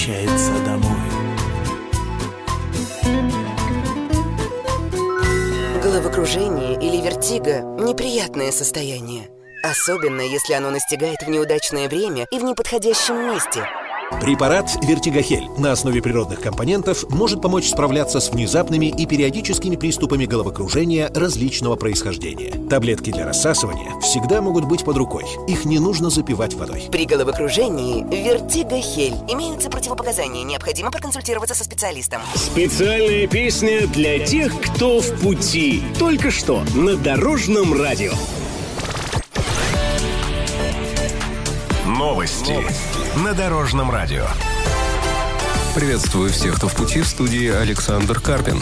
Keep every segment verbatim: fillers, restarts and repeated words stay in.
возвращается домой. Головокружение или вертиго – неприятное состояние. Особенно, если оно настигает в неудачное время и в неподходящем месте. Препарат «Вертигохель» на основе природных компонентов может помочь справляться с внезапными и периодическими приступами головокружения различного происхождения. Таблетки для рассасывания всегда могут быть под рукой. Их не нужно запивать водой. При головокружении «Вертигохель» имеются противопоказания. Необходимо проконсультироваться со специалистом. Специальная песня для тех, кто в пути. Только что на Дорожном радио. Новости на Дорожном радио. Приветствую всех, кто в пути. В студии Александр Карпин.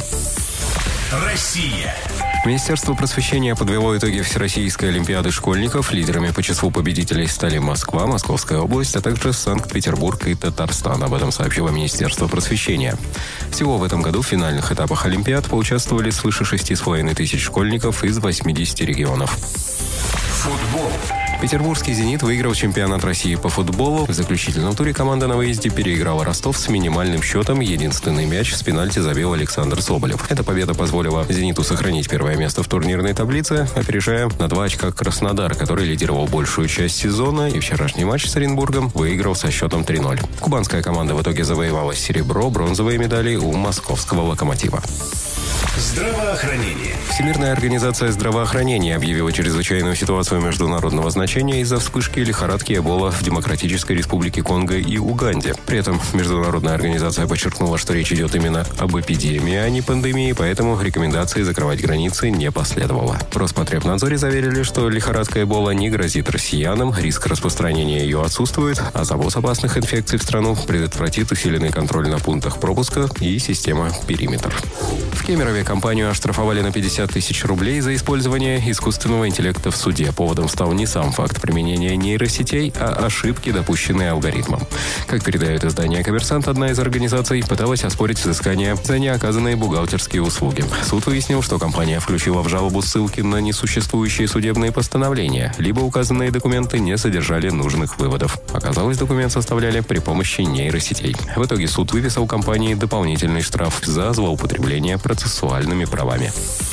Россия. Министерство просвещения подвело итоги Всероссийской олимпиады школьников. Лидерами по числу победителей стали Москва, Московская область, а также Санкт-Петербург и Татарстан. Об этом сообщило Министерство просвещения. Всего в этом году в финальных этапах олимпиад поучаствовали свыше шести с половиной тысяч школьников из восьмидесяти регионов. Футбол. Петербургский «Зенит» выиграл чемпионат России по футболу. В заключительном туре команда на выезде переиграла Ростов с минимальным счетом. Единственный мяч с пенальти забил Александр Соболев. Эта победа позволила «Зениту» сохранить первое место в турнирной таблице, опережая на два очка Краснодар, который лидировал большую часть сезона и вчерашний матч с Оренбургом выиграл со счетом три ноль. Кубанская команда в итоге завоевала серебро, бронзовые медали у московского «Локомотива». Здравоохранение. Всемирная организация здравоохранения объявила чрезвычайную ситуацию международного значения из-за вспышки лихорадки Эбола в Демократической Республике Конго и Уганде. При этом международная организация подчеркнула, что речь идет именно об эпидемии, а не пандемии, поэтому рекомендации закрывать границы не последовало. В Роспотребнадзоре заверили, что лихорадка Эбола не грозит россиянам, риск распространения ее отсутствует, а завоз опасных инфекций в страну предотвратит усиленный контроль на пунктах пропуска и система «Периметр». В Кемерове компанию оштрафовали на пятьдесят тысяч рублей за использование искусственного интеллекта в суде. Поводом стал не сам факт применения нейросетей, а ошибки, допущенные алгоритмом. Как передает издание «Коммерсант», одна из организаций пыталась оспорить взыскание за неоказанные бухгалтерские услуги. Суд выяснил, что компания включила в жалобу ссылки на несуществующие судебные постановления, либо указанные документы не содержали нужных выводов. Оказалось, документ составляли при помощи нейросетей. В итоге суд выписал компании дополнительный штраф за злоупотребление процессуальными правами.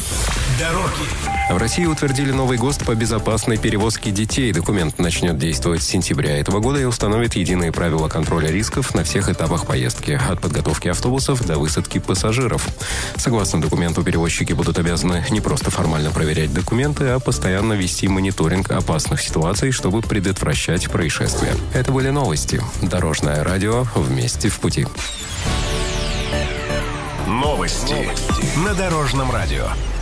Дороги. В России утвердили новый ГОСТ по безопасной перевозке детей. Документ начнет действовать с сентября этого года и установит единые правила контроля рисков на всех этапах поездки, от подготовки автобусов до высадки пассажиров. Согласно документу, перевозчики будут обязаны не просто формально проверять документы, а постоянно вести мониторинг опасных ситуаций, чтобы предотвращать происшествия. Это были новости. Дорожное радио. Вместе в пути. Новости на Дорожном радио.